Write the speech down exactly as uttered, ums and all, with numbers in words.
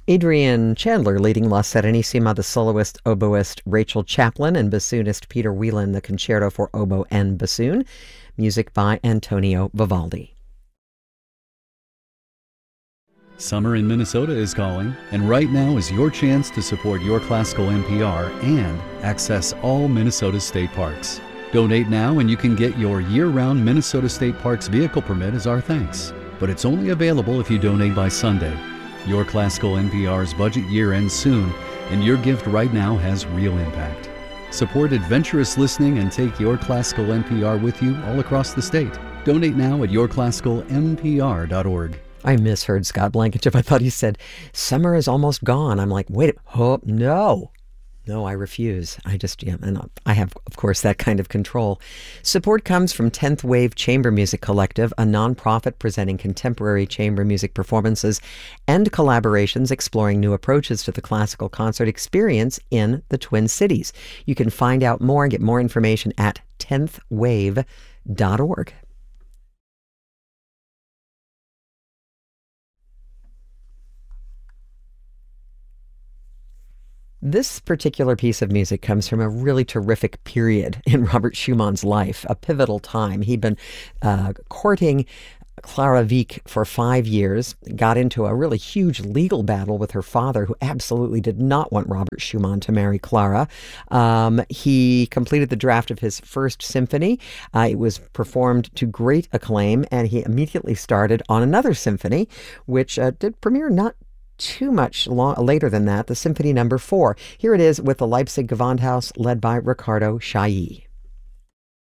Adrian Chandler leading La Serenissima, the soloist, oboist Rachel Chaplin, and bassoonist Peter Whelan, the concerto for oboe and bassoon. Music by Antonio Vivaldi. Summer in Minnesota is calling, and right now is your chance to support Your Classical N P R and access all Minnesota state parks. Donate now and you can get your year-round Minnesota State Parks vehicle permit as our thanks. But it's only available if you donate by Sunday. Your Classical N P R's budget year ends soon, and your gift right now has real impact. Support adventurous listening and take Your Classical N P R with you all across the state. Donate now at your classical n p r dot org. I misheard Scott Blankenship. I thought he said, summer is almost gone. I'm like, wait, oh, no. No, I refuse. I just, yeah, and I have, of course, that kind of control. Support comes from tenth Wave Chamber Music Collective, a nonprofit presenting contemporary chamber music performances and collaborations exploring new approaches to the classical concert experience in the Twin Cities. You can find out more and get more information at tenth wave dot org. This particular piece of music comes from a really terrific period in Robert Schumann's life, a pivotal time. He'd been uh, courting Clara Wieck for five years, got into a really huge legal battle with her father, who absolutely did not want Robert Schumann to marry Clara. Um, he completed the draft of his first symphony. Uh, it was performed to great acclaim, and he immediately started on another symphony, which uh, did premiere not too much long, later than that, the Symphony Number Four. Here it is with the Leipzig Gewandhaus, led by Riccardo Chailly.